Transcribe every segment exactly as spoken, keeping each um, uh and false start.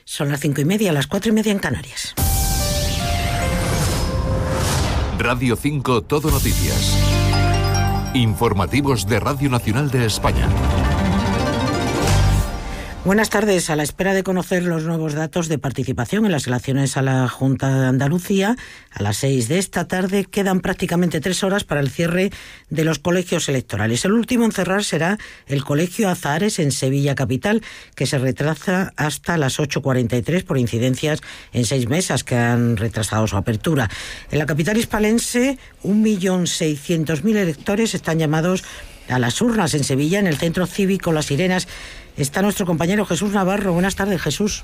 Son las cinco y media, las cuatro y media en Canarias. Radio cinco Todo Noticias. Informativos de Radio Nacional de España. Buenas tardes. A la espera de conocer los nuevos datos de participación en las elecciones a la Junta de Andalucía, a las seis de esta tarde quedan prácticamente tres horas para el cierre de los colegios electorales. El último en cerrar será el Colegio Azahares en Sevilla Capital, que se retrasa hasta las ocho cuarenta y tres por incidencias en seis mesas que han retrasado su apertura. En la capital hispalense, un millón seiscientos mil electores están llamados a las urnas. En Sevilla, en el Centro Cívico Las Sirenas, está nuestro compañero Jesús Navarro. Buenas tardes, Jesús.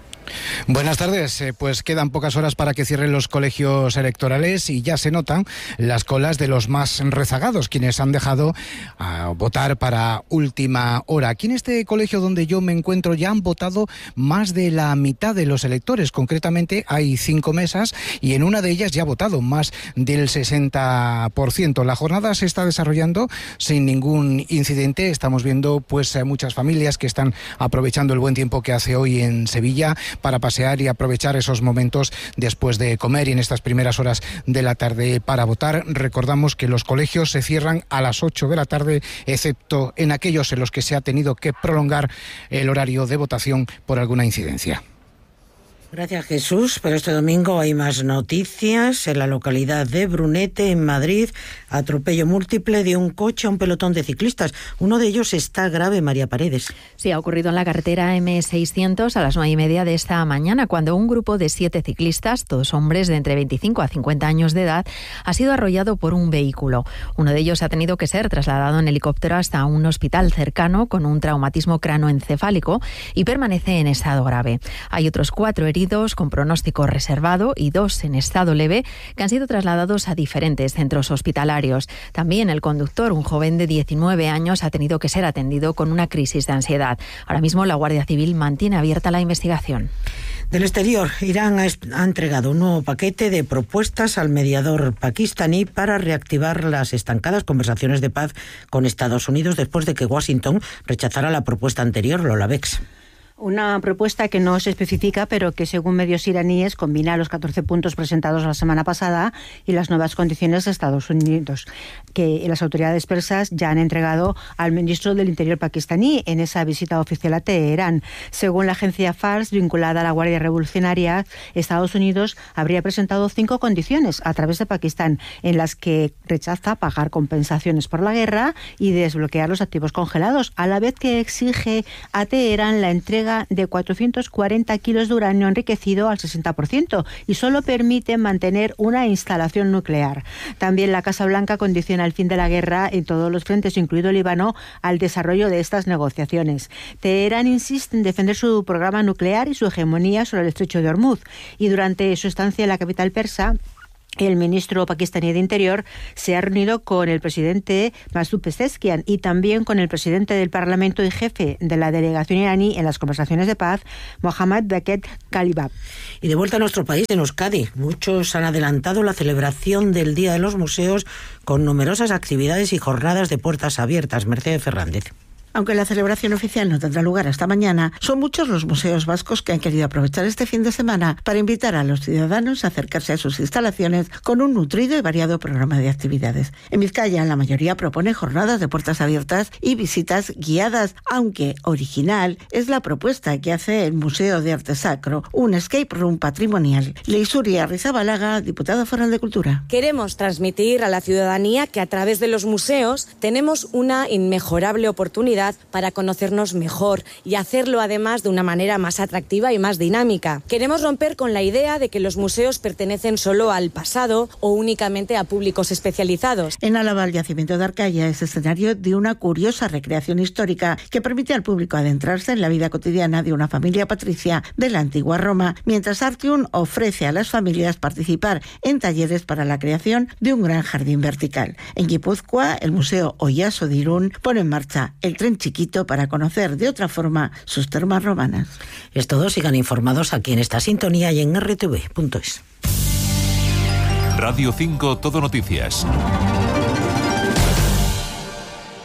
Buenas tardes. Eh, pues quedan pocas horas para que cierren los colegios electorales y ya se notan las colas de los más rezagados, quienes han dejado a votar para última hora. Aquí en este colegio donde yo me encuentro ya han votado más de la mitad de los electores. Concretamente hay cinco mesas y en una de ellas ya ha votado más del sesenta por ciento. La jornada se está desarrollando sin ningún incidente. Estamos viendo pues muchas familias que están aprovechando el buen tiempo que hace hoy en Sevilla para pasear y aprovechar esos momentos después de comer y en estas primeras horas de la tarde para votar. Recordamos que los colegios se cierran a las ocho de la tarde, excepto en aquellos en los que se ha tenido que prolongar el horario de votación por alguna incidencia. Gracias, Jesús. Pero este domingo hay más noticias. En la localidad de Brunete, en Madrid, atropello múltiple de un coche a un pelotón de ciclistas. Uno de ellos está grave, María Paredes. Sí, ha ocurrido en la carretera eme seiscientos a las nueve y media de esta mañana, cuando un grupo de siete ciclistas, todos hombres de entre veinticinco a cincuenta años de edad, ha sido arrollado por un vehículo. Uno de ellos ha tenido que ser trasladado en helicóptero hasta un hospital cercano con un traumatismo cranoencefálico y permanece en estado grave. Hay otros cuatro heridos con pronóstico reservado y dos en estado leve que han sido trasladados a diferentes centros hospitalarios. También el conductor, un joven de diecinueve años, ha tenido que ser atendido con una crisis de ansiedad. Ahora mismo la Guardia Civil mantiene abierta la investigación. Del exterior, Irán ha, ha entregado un nuevo paquete de propuestas al mediador pakistaní para reactivar las estancadas conversaciones de paz con Estados Unidos después de que Washington rechazara la propuesta anterior, Lola Bex. Una propuesta que no se especifica, pero que según medios iraníes combina los catorce puntos presentados la semana pasada y las nuevas condiciones de Estados Unidos, que las autoridades persas ya han entregado al ministro del Interior pakistaní en esa visita oficial a Teherán. Según la agencia Fars, vinculada a la Guardia Revolucionaria, Estados Unidos habría presentado cinco condiciones a través de Pakistán, en las que rechaza pagar compensaciones por la guerra y desbloquear los activos congelados, a la vez que exige a Teherán la entrega de cuatrocientos cuarenta kilos de uranio enriquecido al sesenta por ciento y solo permite mantener una instalación nuclear. También la Casa Blanca condiciona el fin de la guerra en todos los frentes, incluido Líbano, al desarrollo de estas negociaciones. Teherán insiste en defender su programa nuclear y su hegemonía sobre el estrecho de Hormuz, y durante su estancia en la capital persa, el ministro pakistaní de Interior se ha reunido con el presidente Masoud Pezeshkian y también con el presidente del Parlamento y jefe de la delegación iraní en las conversaciones de paz, Mohammad Bagher Ghalibaf. Y de vuelta a nuestro país, en Euskadi, muchos han adelantado la celebración del Día de los Museos con numerosas actividades y jornadas de puertas abiertas. Mercedes Fernández. Aunque la celebración oficial no tendrá lugar hasta mañana, son muchos los museos vascos que han querido aprovechar este fin de semana para invitar a los ciudadanos a acercarse a sus instalaciones con un nutrido y variado programa de actividades. En Vizcaya, la mayoría propone jornadas de puertas abiertas y visitas guiadas, aunque original es la propuesta que hace el Museo de Arte Sacro, un escape room patrimonial. Leisuri Arrizabalaga, diputada foral de Cultura. Queremos transmitir a la ciudadanía que a través de los museos tenemos una inmejorable oportunidad para conocernos mejor y hacerlo además de una manera más atractiva y más dinámica. Queremos romper con la idea de que los museos pertenecen solo al pasado o únicamente a públicos especializados. En Álava, el yacimiento de Arcaya es escenario de una curiosa recreación histórica que permite al público adentrarse en la vida cotidiana de una familia patricia de la antigua Roma, mientras Artium ofrece a las familias participar en talleres para la creación de un gran jardín vertical. En Guipúzcoa, el Museo Oyaso de Irún pone en marcha el tren chiquito para conocer de otra forma sus termas romanas. Es todo, sigan informados aquí en esta sintonía y en erre te ve punto es. Radio cinco Todo Noticias.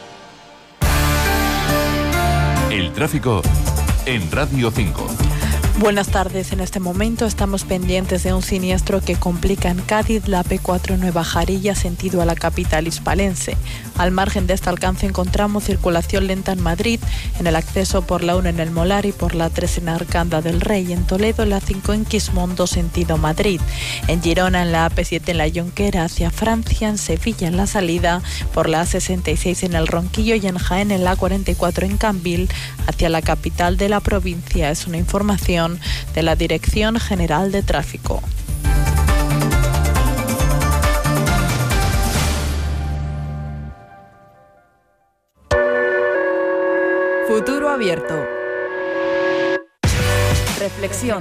El tráfico en Radio cinco. Buenas tardes. En este momento estamos pendientes de un siniestro que complica en Cádiz la P cuatro Nueva Jarilla sentido a la capital hispalense. Al margen de este alcance encontramos circulación lenta en Madrid, en el acceso por la uno en el Molar y por la tres en Arcanda del Rey. En Toledo la cinco en Quismondo sentido Madrid. En Girona en la A P siete en la Jonquera hacia Francia. En Sevilla en la salida por la A sesenta y seis en el Ronquillo y en Jaén en la A cuarenta y cuatro en Cambil hacia la capital de la provincia. Es una información de la Dirección General de Tráfico. Futuro abierto. Reflexión.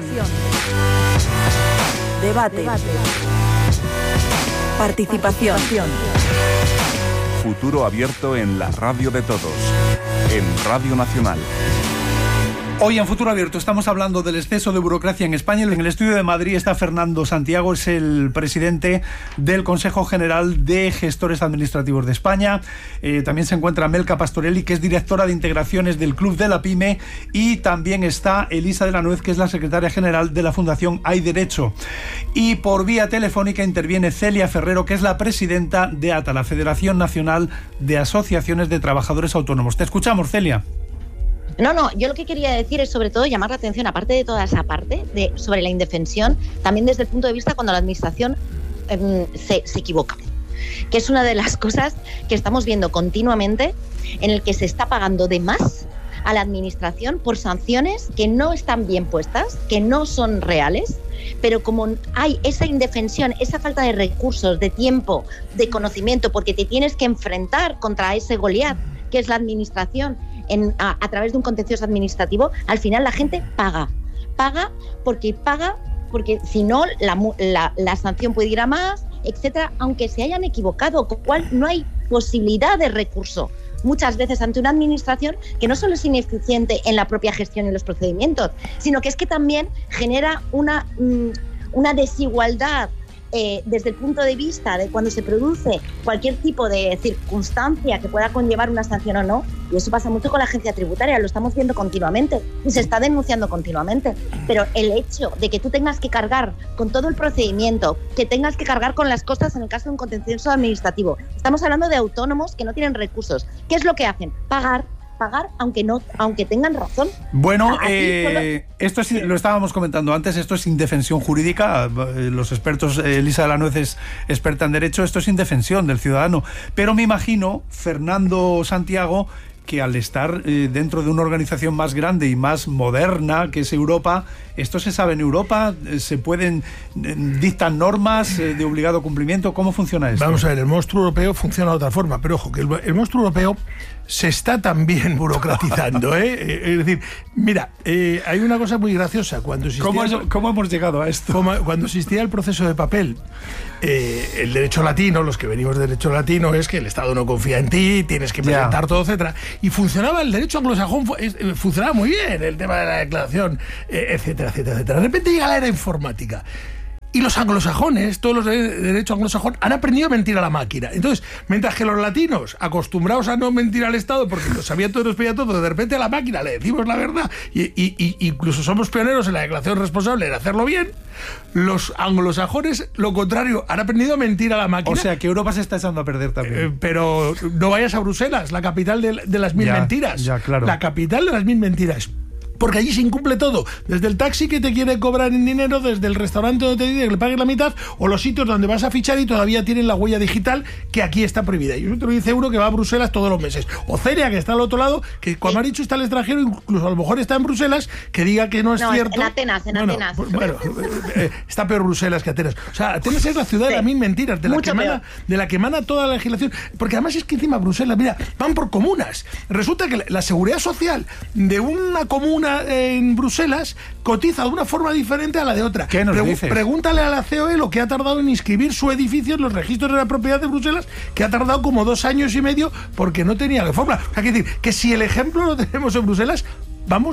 Debate. Debate. Participación. Futuro abierto en la radio de todos. En Radio Nacional. Hoy en Futuro Abierto estamos hablando del exceso de burocracia en España. En el estudio de Madrid está Fernando Santiago, es el presidente del Consejo General de Gestores Administrativos de España. Eh, también se encuentra Melka Pastorelli, que es directora de integraciones del Club de la Pyme, y también está Elisa de la Nuez, que es la secretaria general de la Fundación Hay Derecho. Y por vía telefónica interviene Celia Ferrero, que es la presidenta de A T A, la Federación Nacional de Asociaciones de Trabajadores Autónomos. Te escuchamos, Celia. No, no, yo lo que quería decir es sobre todo llamar la atención, aparte de toda esa parte, de, sobre la indefensión, también desde el punto de vista cuando la administración eh, se, se equivoca, que es una de las cosas que estamos viendo continuamente, en el que se está pagando de más a la administración por sanciones que no están bien puestas, que no son reales, pero como hay esa indefensión, esa falta de recursos, de tiempo, de conocimiento, porque te tienes que enfrentar contra ese Goliat, que es la administración, En, a, a través de un contencioso administrativo, al final la gente paga. Paga porque paga, porque si no, la, la, la sanción puede ir a más, etcétera, aunque se hayan equivocado, con lo cual no hay posibilidad de recurso. Muchas veces ante una administración que no solo es ineficiente en la propia gestión y los procedimientos, sino que es que también genera una, una desigualdad Eh, desde el punto de vista de cuando se produce cualquier tipo de circunstancia que pueda conllevar una sanción o no, y eso pasa mucho con la agencia tributaria, lo estamos viendo continuamente y se está denunciando continuamente, pero el hecho de que tú tengas que cargar con todo el procedimiento, que tengas que cargar con las costas en el caso de un contencioso administrativo, estamos hablando de autónomos que no tienen recursos. ¿Qué es lo que hacen? Pagar pagar aunque no aunque tengan razón. Bueno, eh, solo... esto es, lo estábamos comentando antes, esto es indefensión jurídica. Los expertos, Elisa de la Nuez es experta en derecho, esto es indefensión del ciudadano. Pero me imagino, Fernando Santiago, que al estar eh, dentro de una organización más grande y más moderna que es Europa, esto se sabe en Europa, eh, se pueden, eh, dictan normas eh, de obligado cumplimiento. ¿Cómo funciona esto? Vamos a ver, el monstruo europeo funciona de otra forma, pero ojo, que el, el monstruo europeo se está también burocratizando, ¿eh? Es decir, mira, eh, hay una cosa muy graciosa. Cuando existía, ¿Cómo, es, ¿Cómo hemos llegado a esto? Como, cuando existía el proceso de papel, eh, el derecho latino, los que venimos del derecho latino, es que el Estado no confía en ti, tienes que presentar yeah. todo, etcétera. Y funcionaba el derecho anglosajón, funcionaba muy bien el tema de la declaración, eh, etcétera, etcétera, etcétera. De repente llega la era informática. Y los anglosajones, todos los de derecho anglosajón, han aprendido a mentir a la máquina. Entonces, mientras que los latinos, acostumbrados a no mentir al Estado, porque lo sabía todo, nos pedía todo, de repente a la máquina le decimos la verdad, y, y, y incluso somos pioneros en la declaración responsable de hacerlo bien, los anglosajones, lo contrario, han aprendido a mentir a la máquina. O sea, que Europa se está echando a perder también. Eh, pero no vayas a Bruselas, la capital de, de las mil ya, mentiras. Ya, claro. La capital de las mil mentiras. Porque allí se incumple todo, desde el taxi que te quiere cobrar en dinero, desde el restaurante donde te dice que le pagues la mitad, o los sitios donde vas a fichar y todavía tienen la huella digital, que aquí está prohibida. Y eso te lo dice uno que va a Bruselas todos los meses. O Celia, que está al otro lado, que como ha dicho está al extranjero, incluso a lo mejor está en Bruselas, que diga que no es no, cierto. En Atenas, en bueno, Atenas. Bueno, eh, está peor Bruselas que Atenas. O sea, Atenas es la ciudad sí. de las mil mentiras, de la, que emana, de la que emana toda la legislación. Porque además es que encima Bruselas, mira, van por comunas. Resulta que la seguridad social de una comuna en Bruselas Bruselas cotiza de una forma diferente a la de otra. ¿Qué nos Pregu- dices? Pregúntale a la C O E lo que ha tardado en inscribir su edificio en los registros de la propiedad de Bruselas, que ha tardado como dos años y medio porque no tenía reforma. O sea, que decir, que si el ejemplo lo tenemos en Bruselas, vamos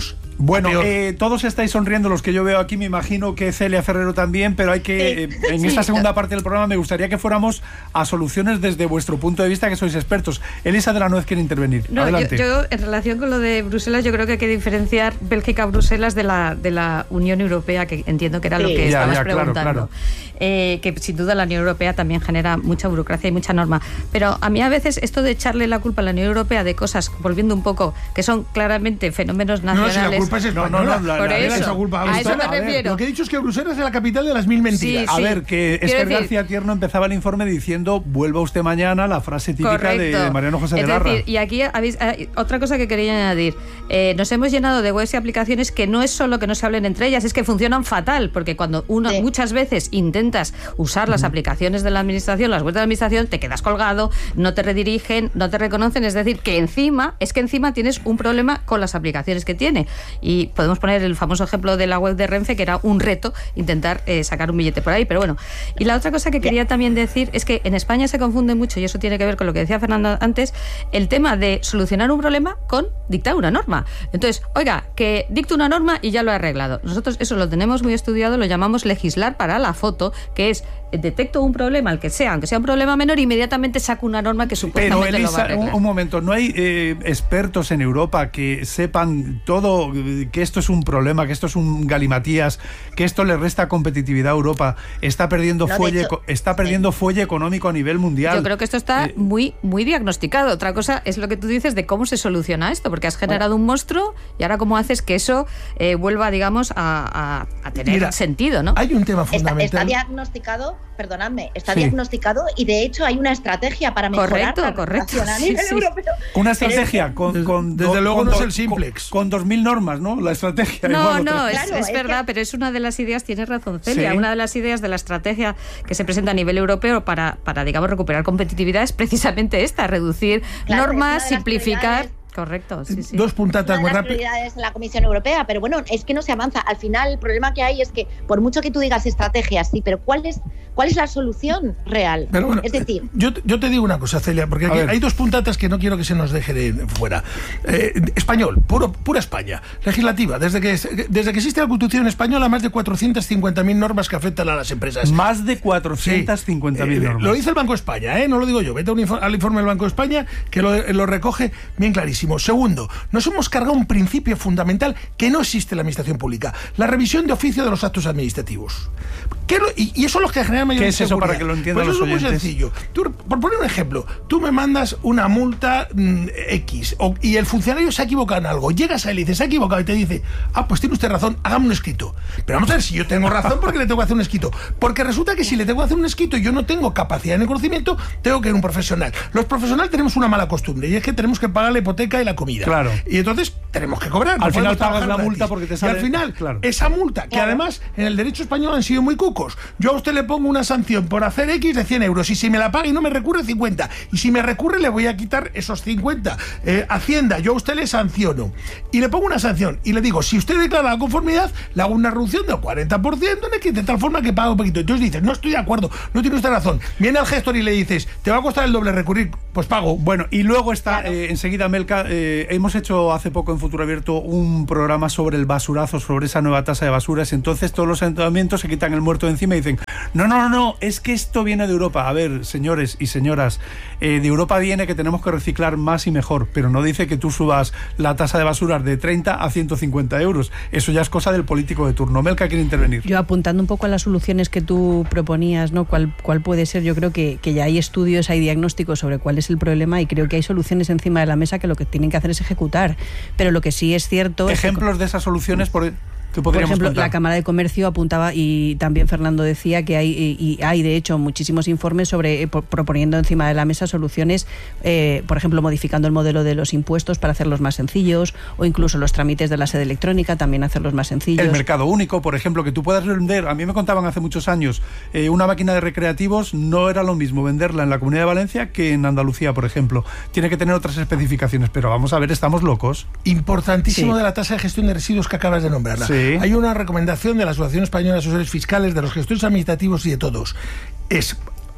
Bueno, eh, todos estáis sonriendo, los que yo veo aquí, me imagino que Celia Ferrero también, pero hay que, sí. eh, en sí. esta segunda parte del programa me gustaría que fuéramos a soluciones desde vuestro punto de vista, que sois expertos. Elisa de la Nuez quiere intervenir. No, Adelante. yo, yo, en relación con lo de Bruselas, yo creo que hay que diferenciar Bélgica-Bruselas de la, de la Unión Europea, que entiendo que era sí. lo que ya, estabas ya, preguntando. Claro, claro. Eh, que sin duda la Unión Europea también genera mucha burocracia y mucha norma. Pero a mí a veces esto de echarle la culpa a la Unión Europea de cosas, volviendo un poco, que son claramente fenómenos nacionales... No, si la culpa es española. No, no, no, la, por la, eso, esa culpa. a eso me refiero. Lo que he dicho es que Bruselas es la capital de las mil mentiras. Sí, a sí. ver, que Esther decir, García Tierno empezaba el informe diciendo vuelva usted mañana, la frase típica correcto. de Mariano José es de Larra. Decir, y aquí habéis, eh, otra cosa que quería añadir. Eh, nos hemos llenado de webs y aplicaciones que no es solo que no se hablen entre ellas, es que funcionan fatal, porque cuando uno sí. muchas veces intentas usar las aplicaciones de la administración, las webs de la administración, te quedas colgado, no te redirigen, no te reconocen, es decir, que encima, es que encima tienes un problema con las aplicaciones que tiene. Y podemos poner el famoso ejemplo de la web de Renfe, que era un reto intentar eh, sacar un billete por ahí, pero bueno. Y la otra cosa que quería también decir es que en España se confunde mucho, y eso tiene que ver con lo que decía Fernando antes, el tema de solucionar un problema con dictar una norma. Entonces, oiga, que dicto una norma y ya lo he arreglado. Nosotros eso lo tenemos muy estudiado, lo llamamos legislar para la foto, que es detecto un problema, el que sea, aunque sea un problema menor, inmediatamente saco una norma que supuestamente Pero, Elisa, lo va a arreglar. Un, un momento, ¿no hay eh, expertos en Europa que sepan todo, que esto es un problema, que esto es un galimatías, que esto le resta competitividad a Europa, está perdiendo no, fuelle, hecho, está perdiendo sí. fuelle económico a nivel mundial? Yo creo que esto está eh, muy, muy diagnosticado. Otra cosa es lo que tú dices de cómo se soluciona esto, porque has generado bueno. un monstruo y ahora cómo haces que eso eh, vuelva, digamos, a, a, a tener Mira, sentido, ¿no? Hay un tema fundamental. Está, está diagnosticado, perdonadme, está sí. diagnosticado y de hecho hay una estrategia para mejorar correcto, la correcto. a nivel sí, europeo. Sí. Una estrategia con, desde, con desde do, luego con no do, es el simplex. Con, con dos mil normas, ¿no? La estrategia. No, igual, no, es, claro, es es verdad, que... pero es una de las ideas, tienes razón, Celia, sí. una de las ideas de la estrategia que se presenta a nivel europeo para, para digamos, recuperar competitividad es precisamente esta, reducir claro, normas, simplificar... Correcto, sí, sí. Dos puntatas muy rápidas. prioridades de la Comisión Europea, pero bueno, es que no se avanza. Al final, el problema que hay es que, por mucho que tú digas estrategias, sí, pero ¿cuál es, cuál es la solución real? Pero bueno, es decir... Yo, yo te digo una cosa, Celia, porque aquí hay dos puntatas que no quiero que se nos deje de fuera. Eh, español, puro, pura España. Legislativa. Desde que, desde que existe la Constitución española, más de cuatrocientas cincuenta mil normas que afectan a las empresas. Más de cuatrocientas cincuenta mil sí. eh, normas. Lo dice el Banco de España, ¿eh? No lo digo yo. Vete un al informe del Banco de España que lo, lo recoge bien clarísimo. Segundo, nos hemos cargado un principio fundamental que no existe en la administración pública: la revisión de oficio de los actos administrativos. ¿Qué lo, y, y eso es lo que genera mayor ¿Qué es eso para que lo entiendan pues los oyentes? Pues eso es muy sencillo. Tú, por poner un ejemplo, tú me mandas una multa mmm, X o, y el funcionario se ha equivocado en algo. Llegas a él y dices, se ha equivocado, y te dice, ah, pues tiene usted razón, hágame un escrito. Pero vamos a ver si yo tengo razón, porque le tengo que hacer un escrito. Porque resulta que si le tengo que hacer un escrito y yo no tengo capacidad ni conocimiento, tengo que ir a un profesional. Los profesionales tenemos una mala costumbre, y es que tenemos que pagar la hipoteca y la comida. Claro. Y entonces tenemos que cobrar. Al no final pagas la gratis. multa porque te sale... Y al final, claro. esa multa, que claro. además en el derecho español han sido muy cucos. Yo a usted le pongo una sanción por hacer X de cien euros, y si me la paga y no me recurre, cincuenta. Y si me recurre, le voy a quitar esos cincuenta. Eh, Hacienda, yo a usted le sanciono. Y le pongo una sanción. Y le digo, si usted declara la conformidad, le hago una reducción del cuarenta por ciento, de tal forma que paga un poquito. Entonces dices, no estoy de acuerdo, no tiene usted razón. Viene al gestor y le dices, te va a costar el doble recurrir, pues pago. Bueno, y luego está, claro. eh, enseguida, Melca, eh, hemos hecho hace poco en Futuro Abierto un programa sobre el basurazo, sobre esa nueva tasa de basuras. Entonces todos los ayuntamientos se quitan el muerto de encima y dicen, no, no, no, no, es que esto viene de Europa. A ver, señores y señoras, eh, de Europa viene que tenemos que reciclar más y mejor, pero no dice que tú subas la tasa de basuras de treinta a ciento cincuenta euros. Eso ya es cosa del político de turno. Melca quiere intervenir. Yo, apuntando un poco a las soluciones que tú proponías, ¿no? ¿Cuál, cuál puede ser? Yo creo que, que ya hay estudios, hay diagnósticos sobre cuál es el problema, y creo que hay soluciones encima de la mesa que lo que tienen que hacer es ejecutar. Pero lo que sí es cierto... Ejemplos es que, de esas soluciones por... Por ejemplo, contar? La Cámara de Comercio apuntaba, y también Fernando decía, que hay y, y hay de hecho muchísimos informes sobre eh, por, proponiendo encima de la mesa soluciones, eh, por ejemplo, modificando el modelo de los impuestos para hacerlos más sencillos, o incluso los trámites de la sede electrónica también hacerlos más sencillos. El mercado único, por ejemplo, que tú puedas vender. A mí me contaban hace muchos años, eh, una máquina de recreativos no era lo mismo venderla en la Comunidad de Valencia que en Andalucía, por ejemplo. Tiene que tener otras especificaciones, pero vamos a ver, estamos locos. Importantísimo sí. de la tasa de gestión de residuos que acabas de nombrarla. Sí. Hay una recomendación de la Asociación Española de Asesores Fiscales, de los gestores administrativos y de todos. Es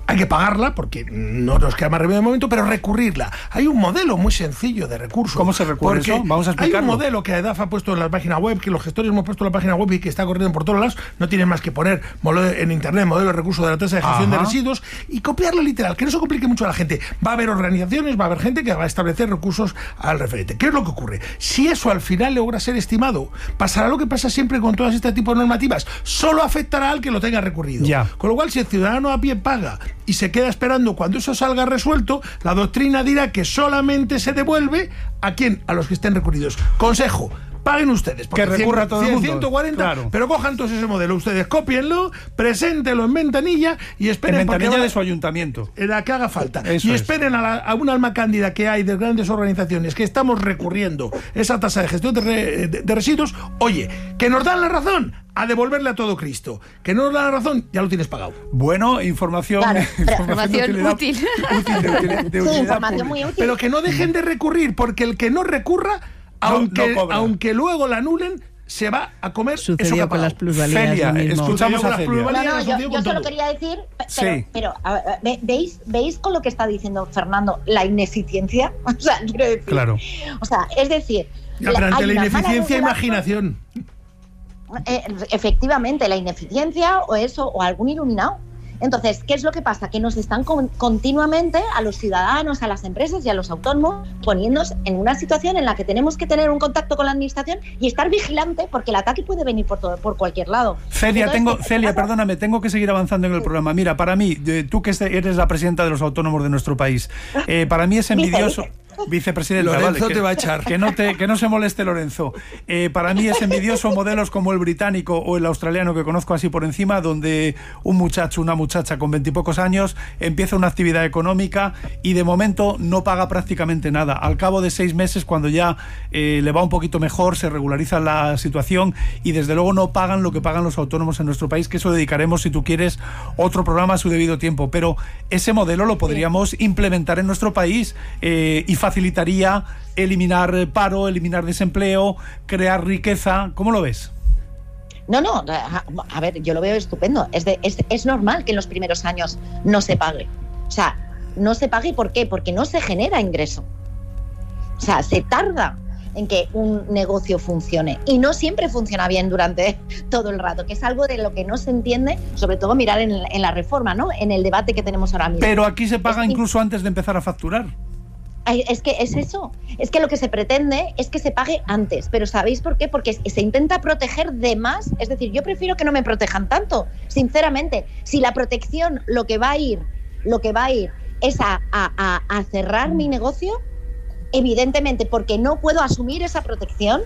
hay que pagarla porque no nos queda más remedio de momento, pero recurrirla. Hay un modelo muy sencillo de recurso. ¿Cómo se recurre eso? Vamos a explicarlo. Hay un modelo que EDAF ha puesto en la página web, que los gestores hemos puesto en la página web y que está corriendo por todos lados. No tienes más que poner en internet modelo de recurso de la tasa de gestión Ajá. de residuos y copiarlo literal, que no se complique mucho a la gente. Va a haber organizaciones, va a haber gente que va a establecer recursos al referente. ¿Qué es lo que ocurre? Si eso al final logra ser estimado, pasará lo que pasa siempre con todas este tipo de normativas. Solo afectará al que lo tenga recurrido. Ya. Con lo cual, si el ciudadano a pie paga y se queda esperando cuando eso salga resuelto, la doctrina dirá que solamente se devuelve a quién, a los que estén recurridos. Consejo: paguen ustedes, que recurra a todo el mundo. ciento cuarenta, claro. Pero cojan entonces ese modelo, ustedes cópienlo, preséntenlo en ventanilla y esperen. En ventanilla va, de su ayuntamiento. En la que haga falta. Eso y es. esperen a, la, a una alma cándida que hay de grandes organizaciones que estamos recurriendo esa tasa de gestión de, re, de, de residuos. Oye, que nos dan la razón, a devolverle a todo Cristo. Que no nos dan la razón, ya lo tienes pagado. Bueno, información, claro, información, información útil. útil de utilidad, de utilidad sí, información pública. muy útil. Pero que no dejen de recurrir, porque el que no recurra, aunque, no, no aunque luego la anulen, se va a comer. Sucedió eso con las plusvalías. Celia, escuchamos a Celia. No, no, yo, yo solo quería decir, pero, sí. pero a ver, ¿veis, ¿veis con lo que está diciendo Fernando la ineficiencia? O sea, quiero decir. Claro. O sea, es decir. Ya, pero ante la ineficiencia, imaginación. Eh, efectivamente, la ineficiencia o eso, o algún iluminado. Entonces, ¿qué es lo que pasa? Que nos están con, continuamente a los ciudadanos, a las empresas y a los autónomos poniéndonos en una situación en la que tenemos que tener un contacto con la administración y estar vigilante porque el ataque puede venir por todo, por cualquier lado. Celia, Entonces, tengo, Celia, perdóname, tengo que seguir avanzando en el programa. Mira, para mí, tú que eres la presidenta de los autónomos de nuestro país, eh, para mí es envidioso... Dice, dice. Vicepresidenta, Lorenzo vale, que, te va a echar. Que no, te, que no se moleste Lorenzo. Eh, para mí es envidioso modelos como el británico o el australiano que conozco así por encima, donde un muchacho, una muchacha con veintipocos años empieza una actividad económica y de momento no paga prácticamente nada. Al cabo de seis meses, cuando ya eh, le va un poquito mejor, se regulariza la situación y desde luego no pagan lo que pagan los autónomos en nuestro país, que eso dedicaremos, si tú quieres, otro programa a su debido tiempo. Pero ese modelo lo podríamos implementar en nuestro país eh, y facilitaría eliminar paro, eliminar desempleo, crear riqueza. ¿Cómo lo ves? No, no, a ver, yo lo veo estupendo. Es, de, es, es normal que en los primeros años no se pague. O sea, no se pague, ¿por qué? Porque no se genera ingreso. O sea, se tarda en que un negocio funcione y no siempre funciona bien durante todo el rato, que es algo de lo que no se entiende, sobre todo mirar en, en la reforma, ¿no? En el debate que tenemos ahora mismo. Pero aquí se paga es incluso antes de empezar a facturar. Es que es eso, es que lo que se pretende es que se pague antes, pero ¿sabéis por qué? Porque se intenta proteger de más, es decir, yo prefiero que no me protejan tanto, sinceramente. Si la protección lo que va a ir, lo que va a ir es a, a, a cerrar mi negocio, evidentemente, porque no puedo asumir esa protección,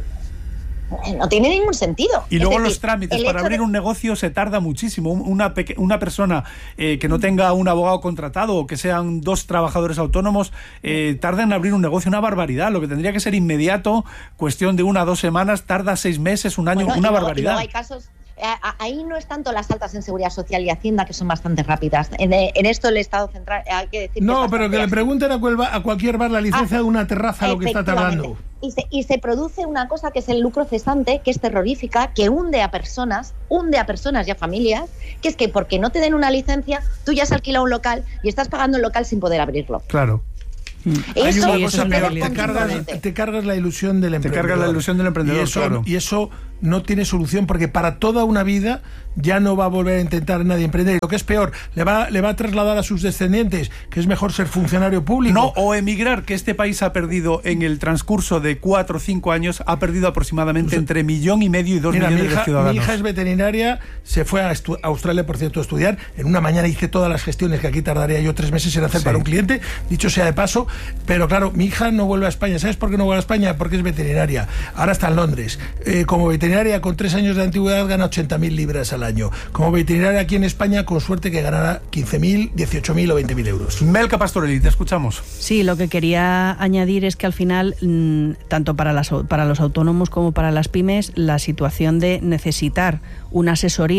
no tiene ningún sentido. Y luego es decir, los trámites para abrir de... un negocio se tarda muchísimo. Una, una persona eh, que no tenga un abogado contratado o que sean dos trabajadores autónomos eh, tarda en abrir un negocio una barbaridad. Lo que tendría que ser inmediato, cuestión de una o dos semanas, tarda seis meses, un año, bueno, una y luego, barbaridad. Y luego hay casos... Ahí no es tanto las altas en Seguridad Social y Hacienda, que son bastante rápidas. En, en esto el Estado central, hay que decir... No, que pero que le pregunten a, cual, a cualquier bar la licencia ah, de una terraza lo que está tardando. Y se, y se produce una cosa que es el lucro cesante, que es terrorífica, que hunde a personas, hunde a personas y a familias, que es que porque no te den una licencia, tú ya has alquilado un local y estás pagando el local sin poder abrirlo. Claro. Hay una cosa peor, te cargas, te cargas la ilusión del emprendedor. Te cargas la ilusión del emprendedor, y eso, claro. Y eso no tiene solución, porque para toda una vida ya no va a volver a intentar nadie emprender. Lo que es peor, le va, le va a trasladar a sus descendientes que es mejor ser funcionario público. No, o emigrar, que este país ha perdido en el transcurso de cuatro o cinco años, ha perdido aproximadamente pues, entre millón y medio y dos mira, millones mi hija, de ciudadanos. Mi hija es veterinaria, se fue a, a Australia, por cierto, a estudiar. En una mañana hice todas las gestiones que aquí tardaría yo tres meses en hacer sí. para un cliente, dicho sea de paso. Pero claro, mi hija no vuelve a España. ¿Sabes por qué no vuelve a España? Porque es veterinaria. Ahora está en Londres. Eh, como veterinaria con tres años de antigüedad gana ochenta mil libras al año. Como veterinaria aquí en España, con suerte que ganará quince mil, dieciocho mil o veinte mil euros. Melca Pastorelli, te escuchamos. Sí, lo que quería añadir es que al final, mmm, tanto para, las, para los autónomos como para las pymes, la situación de necesitar una asesoría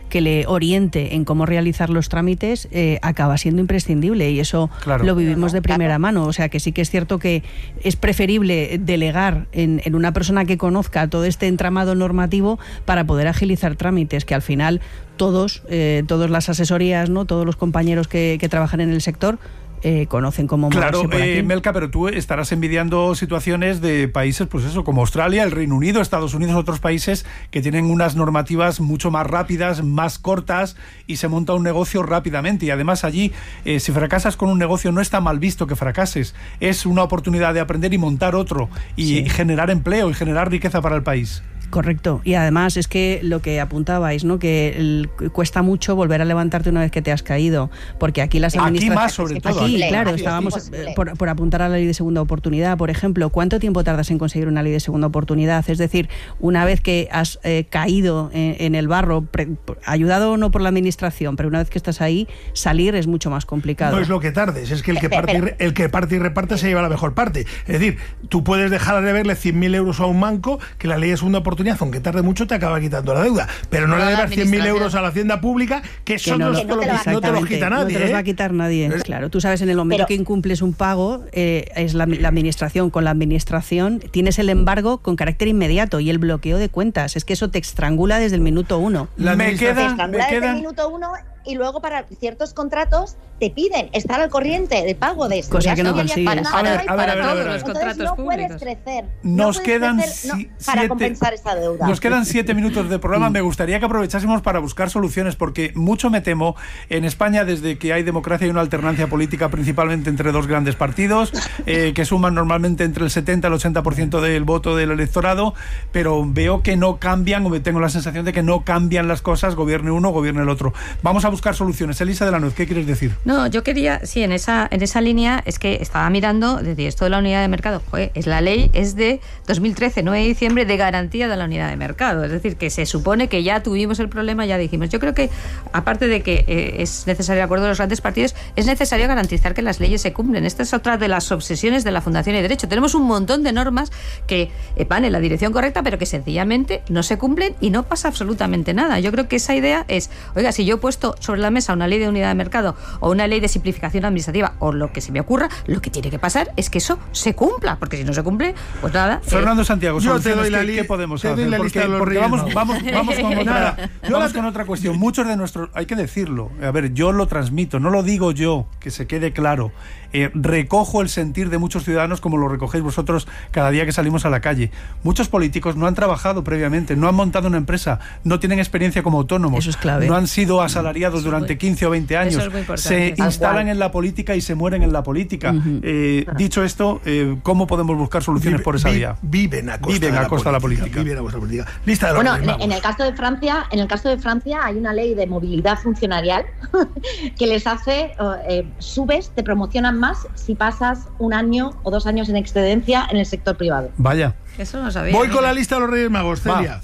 que le oriente en cómo realizar los trámites, eh, acaba siendo imprescindible, y eso claro. lo vivimos de primera claro. mano. O sea que sí que es cierto que es preferible delegar en, en una persona que conozca todo este entramado normativo para poder agilizar trámites, que al final todos, eh, todas las asesorías, ¿no? Todos los compañeros que, que trabajan en el sector Eh, conocen cómo claro, por aquí. Eh, Melka, pero tú estarás envidiando situaciones de países, pues eso, como Australia, el Reino Unido, Estados Unidos, otros países que tienen unas normativas mucho más rápidas, más cortas, y se monta un negocio rápidamente. Y además allí, eh, si fracasas con un negocio, no está mal visto que fracases. Es una oportunidad de aprender y montar otro, y sí. generar empleo y generar riqueza para el país. Correcto. Y además es que lo que apuntabais, ¿no? Que el, cuesta mucho volver a levantarte una vez que te has caído, porque aquí las administraciones... Aquí más, sobre todo. Aquí, claro, estábamos eh, por, por apuntar a la ley de segunda oportunidad, por ejemplo. ¿Cuánto tiempo tardas en conseguir una ley de segunda oportunidad? Es decir, una vez que has eh, caído en, en el barro, pre, ayudado o no por la administración, pero una vez que estás ahí, salir es mucho más complicado. No es lo que tardes, es que el que parte y, re, el que parte y reparte se lleva la mejor parte. Es decir, tú puedes dejar de deberle cien mil euros a un banco, que la ley de segunda oportunidad, aunque tarde mucho, te acaba quitando la deuda, pero no, no le debes cien mil euros a la hacienda pública, que eso no, no, no, te, lo, no te los quita nadie. No te los va a quitar nadie, ¿eh? Claro. Tú sabes, en el momento pero, que incumples un pago, eh, es la, la administración con la administración, tienes el embargo con carácter inmediato y el bloqueo de cuentas. Es que eso te estrangula desde el minuto uno. La me queda, te estrangula me desde quedan... el minuto uno, y luego para ciertos contratos te piden estar al corriente de pago de esto. Cosa que no consigues. A ver, a ver, a ver, todos los contratos no públicos. Puedes crecer. Nos no quedan crecer, si, no, para siete, compensar esta deuda. Nos quedan siete minutos de programa. Me gustaría que aprovechásemos para buscar soluciones, porque mucho me temo en España, desde que hay democracia y una alternancia política, principalmente entre dos grandes partidos, eh, que suman normalmente entre el setenta y el ochenta por ciento del voto del electorado, pero veo que no cambian, o tengo la sensación de que no cambian las cosas, gobierne uno, gobierne el otro. Vamos a buscar soluciones. Elisa de la Nuez, ¿qué quieres decir? No, yo quería, sí, en esa en esa línea, es que estaba mirando, decir, esto de la unidad de mercado, joder, es la ley, es de dos mil trece, nueve de diciembre, de garantía de la unidad de mercado. Es decir, que se supone que ya tuvimos el problema, ya dijimos. Yo creo que, aparte de que eh, es necesario el acuerdo de los grandes partidos, es necesario garantizar que las leyes se cumplen. Esta es otra de las obsesiones de la Fundación y Derecho. Tenemos un montón de normas que eh, van en la dirección correcta, pero que sencillamente no se cumplen y no pasa absolutamente nada. Yo creo que esa idea es, oiga, si yo he puesto sobre la mesa una ley de unidad de mercado o una ley de simplificación administrativa o lo que se me ocurra, lo que tiene que pasar es que eso se cumpla, porque si no se cumple, pues nada. Fernando eh, Santiago, yo te doy la ¿qué, ¿qué podemos te hacer? Doy la porque lista de porque los vamos, vamos, vamos con otra, vamos la... con otra cuestión. Muchos de nuestros, hay que decirlo, a ver, yo lo transmito, no lo digo yo, que se quede claro. Eh, recojo el sentir de muchos ciudadanos, como lo recogéis vosotros cada día que salimos a la calle. Muchos políticos no han trabajado previamente, no han montado una empresa, no tienen experiencia como autónomos. Eso es clave. No han sido asalariados durante quince o veinte años. Eso es muy importante. Se instalan en la política y se mueren en la política. Uh-huh. eh, dicho esto, eh, ¿cómo podemos buscar soluciones vive, por esa vi, vía? Viven a costa, viven de, a la costa de la política. Viven a costa de la política. Lista de bueno, orden, en, en el caso de Francia, en el caso de Francia hay una ley de movilidad funcionarial que les hace eh, subes, te promocionan más si pasas un año o dos años en excedencia en el sector privado. Vaya. Eso no sabía. Voy mira. con la lista de los Reyes Magos, Celia.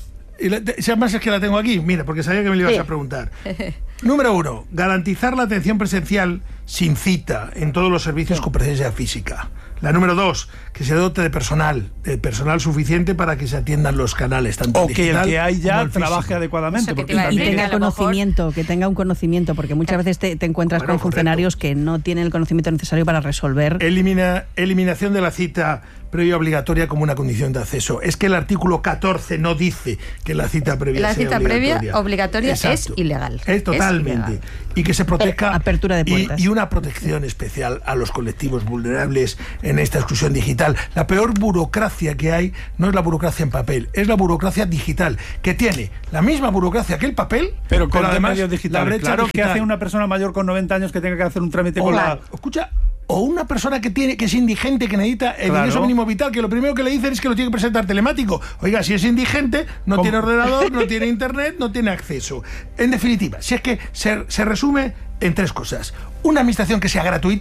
Y la, si además es que la tengo aquí, mira, porque sabía que me lo ibas sí. a preguntar. Número uno, garantizar la atención presencial sin cita en todos los servicios sí. con presencia física. La número dos, que se dote de personal, de personal suficiente para que se atiendan los canales, tanto o que el que hay ya el trabaje adecuadamente. Porque y tenga conocimiento, mejor... que tenga un conocimiento, porque muchas veces te, te encuentras bueno, con funcionarios correcto. que no tienen el conocimiento necesario para resolver. Elimina, eliminación de la cita previa obligatoria como una condición de acceso. Es que el artículo catorce no dice que la cita previa la sea cita obligatoria. previa obligatoria Exacto. es ilegal. Es totalmente. Es ilegal. Y que se proteja apertura de puertas. Y, y una protección especial a los colectivos vulnerables en esta exclusión digital. La peor burocracia que hay no es la burocracia en papel, es la burocracia digital, que tiene la misma burocracia que el papel, pero con pero además medios digitales. Claro, digital. Que hace una persona mayor con noventa años que tenga que hacer un trámite o con la... Escucha, o una persona que tiene que es indigente, que necesita el claro. ingreso mínimo vital, que lo primero que le dicen es que lo tiene que presentar telemático. Oiga, si es indigente, no ¿Cómo? tiene ordenador, no tiene internet, no tiene acceso. En definitiva, si es que se, se resume en tres cosas. Una administración que sea gratuita,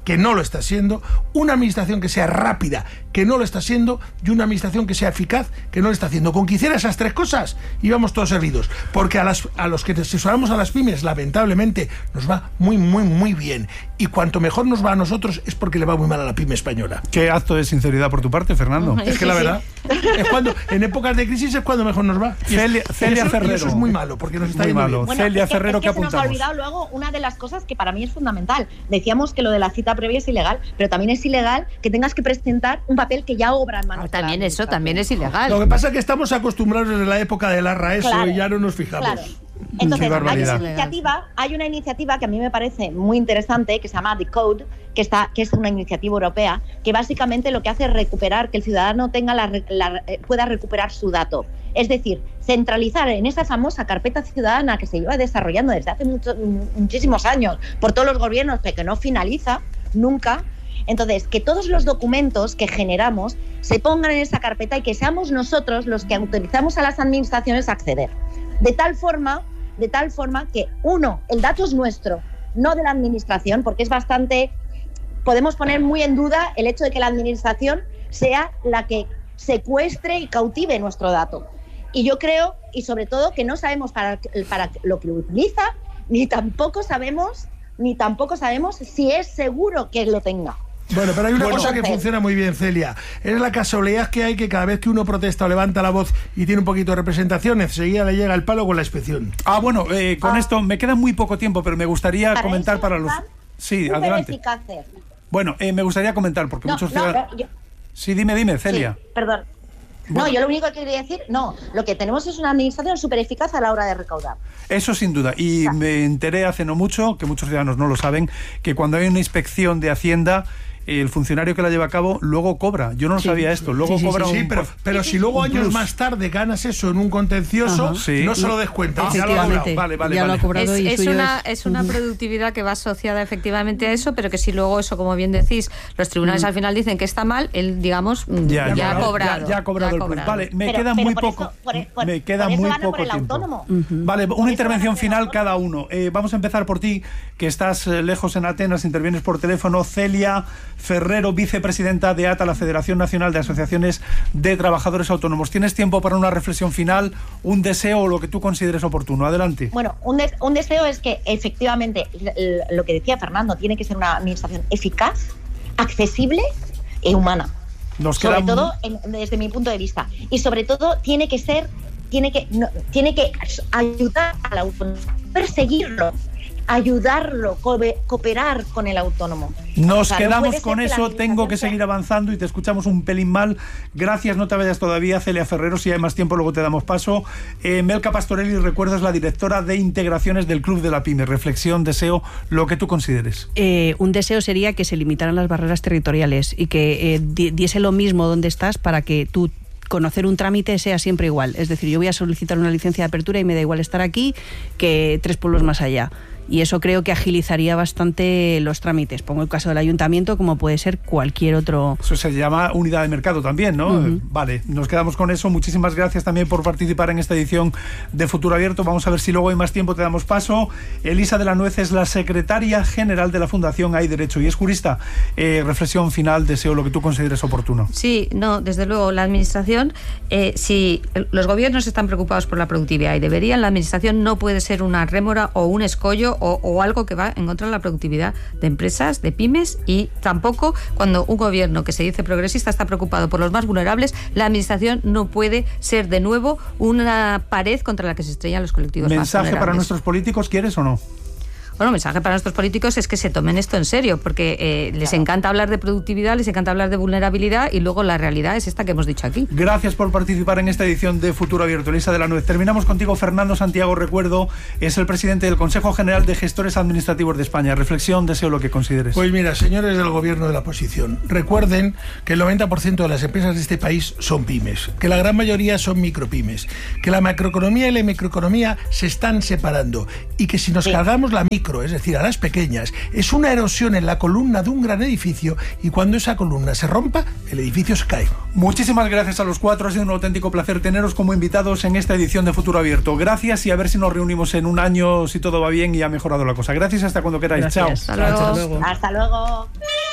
que no lo está siendo, una administración que sea rápida, que no lo está siendo, y una administración que sea eficaz, que no lo está haciendo. Con que hiciera esas tres cosas, íbamos todos servidos. Porque a, las, a los que asesoramos a las pymes, lamentablemente, nos va muy, muy, muy bien. Y cuanto mejor nos va a nosotros, es porque le va muy mal a la pyme española. Qué acto de sinceridad por tu parte, Fernando. Es que la verdad, es cuando, en épocas de crisis es cuando mejor nos va. Y Celia, es, Celia eso, Ferrero. Eso es muy malo, porque nos está muy yendo malo. bien. Bueno, Celia es que, Ferrero, es que ¿qué se nos ha apuntamos? olvidado luego una de las cosas que para mí es fundamental. Decíamos que lo de la cita previa es ilegal, pero también es ilegal que tengas que presentar un papel que ya obra en manos. Ah, también eso también es ilegal. Lo que pasa es que estamos acostumbrados desde la época del arra eso Claro, y ya no nos fijamos. claro. Entonces, Qué hay barbaridad. una, iniciativa, hay una iniciativa que a mí me parece muy interesante, que se llama The Code, que, está, que es una iniciativa europea, que básicamente lo que hace es recuperar, que el ciudadano tenga la, la, pueda recuperar su dato. Es decir, centralizar en esa famosa carpeta ciudadana que se lleva desarrollando desde hace mucho, muchísimos años por todos los gobiernos, pero que no finaliza nunca. Entonces, que todos los documentos que generamos se pongan en esa carpeta y que seamos nosotros los que autorizamos a las administraciones a acceder. De tal forma, de tal forma que, uno, el dato es nuestro, no de la administración, porque es bastante... Podemos poner muy en duda el hecho de que la administración sea la que secuestre y cautive nuestro dato. Y yo creo, y sobre todo, que no sabemos para, para lo que lo utiliza, ni tampoco sabemos, ni tampoco sabemos si es seguro que lo tenga. Bueno, pero hay una Bueno, cosa que entonces- funciona muy bien, Celia. Es la casualidad que hay que cada vez que uno protesta o levanta la voz y tiene un poquito de representación, enseguida le llega el palo con la inspección. Ah, bueno, eh, con Ah. esto me queda muy poco tiempo, pero me gustaría Para comentar eso para los... están Sí, súper adelante. eficaces. Bueno, eh, me gustaría comentar, porque No, muchos no, ciudadanos... pero yo- Sí, dime, dime, Celia. Sí, perdón. No, yo lo único que quería decir, no, lo que tenemos es una administración súper eficaz a la hora de recaudar. Eso sin duda. Y me enteré hace no mucho, que muchos ciudadanos no lo saben, que cuando hay una inspección de Hacienda, el funcionario que la lleva a cabo luego cobra. Yo no lo Sí. sabía esto. Luego Sí, sí, cobra sí, un... sí, pero, pero si luego un años plus. más tarde ganas eso en un contencioso, Ajá. Sí. no se lo descuentan. Ah, ya lo ha cobrado. efectivamente. Vale, vale, Ya lo vale. ha cobrado Es, y es suyo una, es- es una productividad que va asociada efectivamente a eso, pero que si luego eso, como bien decís, los tribunales al final dicen que está mal, él, digamos, Ya, ya, ya, ha cobrado. ya- ya ha cobrado el plus. Vale, me Pero- queda pero muy por poco. eso- por- por- me queda por eso muy van a poco por el tiempo. autónomo. Vale, una intervención final cada uno. Eh, vamos a empezar por ti, que estás eh, lejos en Atenas, intervienes por teléfono. Celia Ferrero, vicepresidenta de A T A, la Federación Nacional de Asociaciones de Trabajadores Autónomos. ¿Tienes tiempo para una reflexión final, un deseo o lo que tú consideres oportuno? Adelante. Bueno, un, des- un deseo es que efectivamente l- l- lo que decía Fernando, tiene que ser una administración eficaz, accesible e humana. Nos Sobre queda todo en- desde mi punto de vista. Y sobre todo tiene que ser, tiene que, no, tiene que ayudar al autónomo, perseguirlo, ayudarlo, co- cooperar con el autónomo. Nos O sea, no quedamos puede ser con que la eso, tengo administración que sea- seguir avanzando y te escuchamos un pelín mal. Gracias, no te vayas todavía, Celia Ferrero. Si hay más tiempo, luego te damos paso. Eh, Melka Pastorelli, recuerdas, la directora de integraciones del Club de la Pyme. Reflexión, deseo, lo que tú consideres. Eh, un deseo sería que se limitaran las barreras territoriales y que eh, di- diese lo mismo donde estás para que tú conocer un trámite sea siempre igual. Es decir, yo voy a solicitar una licencia de apertura y me da igual estar aquí que tres pueblos más allá. Y eso creo que agilizaría bastante los trámites. Pongo el caso del ayuntamiento, como puede ser cualquier otro. Eso se llama unidad de mercado también, ¿no? Uh-huh. Vale, nos quedamos con eso. Muchísimas gracias también por participar en esta edición de Futuro Abierto. Vamos a ver si luego hay más tiempo, te damos paso. Elisa de la Nuez es la secretaria general de la Fundación Hay Derecho y es jurista. Eh, reflexión final, deseo lo que tú consideres oportuno. Sí, no, desde luego, la administración, eh, si los gobiernos están preocupados por la productividad y deberían, la administración no puede ser una rémora o un escollo o, o algo que va en contra de la productividad de empresas, de pymes, y tampoco cuando un gobierno que se dice progresista está preocupado por los más vulnerables, la administración no puede ser de nuevo una pared contra la que se estrellan los colectivos más ¿Mensaje vulnerables. para nuestros políticos, quieres o no? Bueno, mensaje para nuestros políticos es que se tomen esto en serio, porque eh, les encanta hablar de productividad, les encanta hablar de vulnerabilidad y luego la realidad es esta que hemos dicho aquí. Gracias por participar en esta edición de Futuro Abierto, Elisa de la Nuez. Terminamos contigo, Fernando Santiago, recuerdo, es el presidente del Consejo General de Gestores Administrativos de España. Reflexión, deseo lo que consideres. Pues mira, señores del gobierno de la oposición, recuerden que el noventa por ciento de las empresas de este país son pymes, que la gran mayoría son micropymes, que la macroeconomía y la microeconomía se están separando y que si nos cargamos la micro, es decir, a las pequeñas, es una erosión en la columna de un gran edificio y cuando esa columna se rompa, el edificio se cae. Muchísimas gracias a los cuatro, ha sido un auténtico placer teneros como invitados en esta edición de Futuro Abierto. Gracias y a ver si nos reunimos en un año, si todo va bien y ha mejorado la cosa. Gracias, hasta cuando queráis. Gracias. Chao. Hasta luego. Hasta luego. Hasta luego.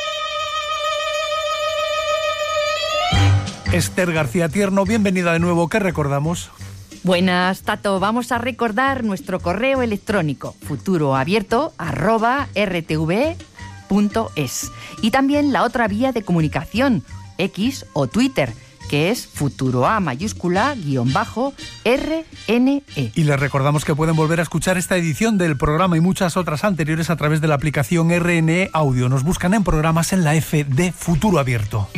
Esther García Tierno, bienvenida de nuevo. ¿Qué recordamos? Buenas, Tato. Vamos a recordar nuestro correo electrónico futuroabierto arroba r t v punto es y también la otra vía de comunicación, X o Twitter, que es futuroa mayúscula guión bajo R N E. Y les recordamos que pueden volver a escuchar esta edición del programa y muchas otras anteriores a través de la aplicación R N E Audio. Nos buscan en programas en la F de Futuro Abierto.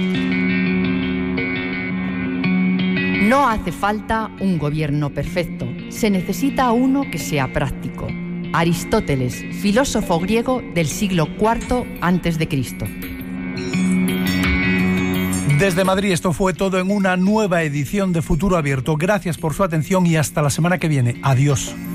No hace falta un gobierno perfecto, se necesita uno que sea práctico. Aristóteles, filósofo griego del siglo cuarto antes de Cristo. Desde Madrid esto fue todo en una nueva edición de Futuro Abierto. Gracias por su atención y hasta la semana que viene. Adiós.